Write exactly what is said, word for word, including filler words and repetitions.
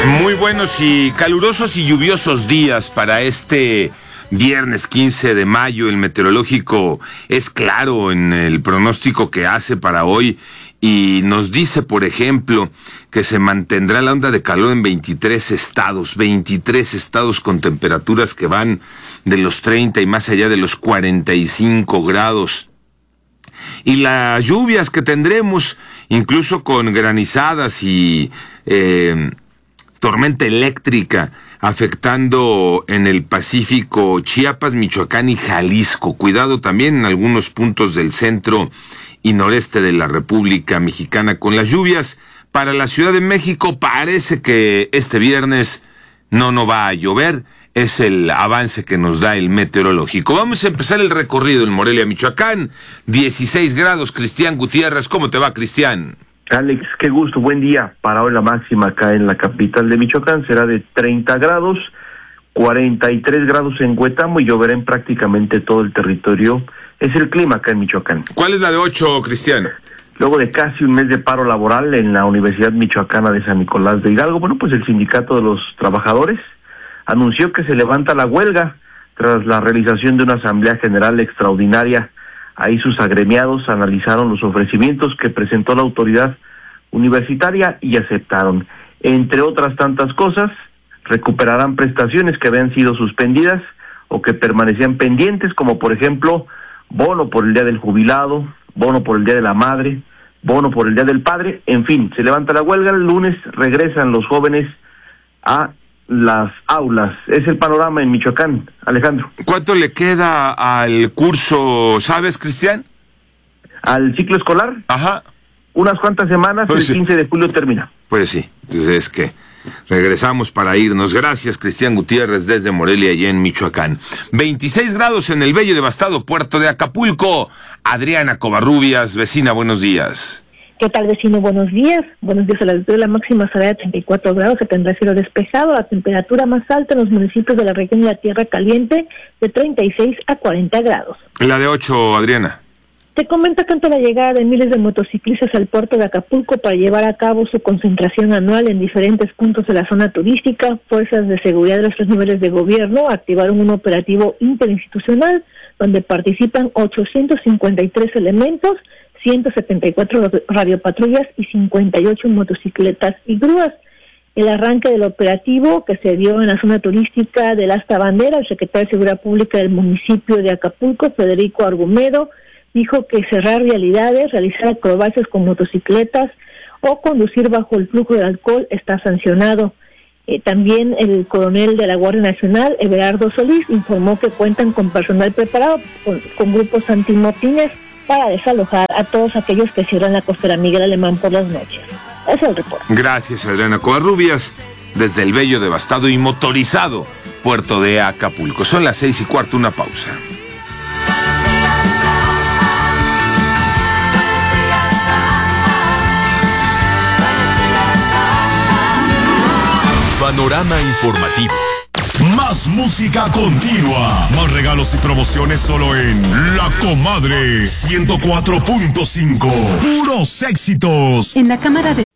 Muy buenos y calurosos y lluviosos días para este viernes quince de mayo. El meteorológico es claro en el pronóstico que hace para hoy y nos dice, por ejemplo, que se mantendrá la onda de calor en veintitrés estados, veintitrés estados con temperaturas que van de los treinta y más allá de los cuarenta y cinco grados. Y las lluvias que tendremos, incluso con granizadas y eh, tormenta eléctrica, afectando en el Pacífico, Chiapas, Michoacán y Jalisco. Cuidado también en algunos puntos del centro y noreste de la República Mexicana con las lluvias. Para la Ciudad de México parece que este viernes no, no va a llover. Es el avance que nos da el meteorológico. Vamos a empezar el recorrido en Morelia, Michoacán. dieciséis grados, Cristian Gutiérrez. ¿Cómo te va, Cristian? Alex, qué gusto, buen día. Para hoy la máxima acá en la capital de Michoacán será de treinta grados, cuarenta y tres grados en Huetamo y lloverá en prácticamente todo el territorio. Es el clima acá en Michoacán. ¿Cuál es la de ocho, Cristian? Luego de casi un mes de paro laboral en la Universidad Michoacana de San Nicolás de Hidalgo, bueno, pues el Sindicato de los Trabajadores anunció que se levanta la huelga tras la realización de una asamblea general extraordinaria. Ahí sus agremiados analizaron los ofrecimientos que presentó la autoridad universitaria y aceptaron. Entre otras tantas cosas, recuperarán prestaciones que habían sido suspendidas o que permanecían pendientes, como por ejemplo, bono por el Día del Jubilado, bono por el Día de la Madre, bono por el Día del Padre. En fin, se levanta la huelga, el lunes regresan los jóvenes a las aulas. Es el panorama en Michoacán, Alejandro. ¿Cuánto le queda al curso, sabes, Cristian? ¿Al ciclo escolar? Ajá. Unas cuantas semanas, pues el sí. quince de julio termina. Pues sí, pues es que regresamos para irnos. Gracias, Cristian Gutiérrez, desde Morelia, allá en Michoacán. veintiséis grados en el bello y devastado puerto de Acapulco. Adriana Covarrubias, vecina, buenos días. ¿Qué tal, vecino? Buenos días. Buenos días a las dos. La máxima será de treinta y cuatro grados, se tendrá cielo despejado. La temperatura más alta en los municipios de la región de la Tierra Caliente, de treinta y seis a cuarenta grados. La de ocho, Adriana. Te comento que ante la llegada de miles de motociclistas al puerto de Acapulco para llevar a cabo su concentración anual en diferentes puntos de la zona turística, fuerzas de seguridad de los tres niveles de gobierno activaron un operativo interinstitucional donde participan ochocientos cincuenta y tres elementos, ciento setenta y cuatro radiopatrullas y cincuenta y ocho motocicletas y grúas. El arranque del operativo, que se dio en la zona turística de Asta Bandera, el secretario de Seguridad Pública del municipio de Acapulco, Federico Argumedo, dijo que cerrar vialidades, realizar acrobacias con motocicletas o conducir bajo el flujo de alcohol está sancionado. Eh, también el coronel de la Guardia Nacional, Everardo Solís, informó que cuentan con personal preparado con, con grupos antimotines para desalojar a todos aquellos que cierran la costera Miguel Alemán por las noches. Ese es el reporte. Gracias, Adriana Covarrubias, desde el bello, devastado y motorizado puerto de Acapulco. Son las seis y cuarto, una pausa. Panorama informativo. Más música continua. Más regalos y promociones solo en La Comadre ciento cuatro punto cinco. Puros éxitos. En la Cámara de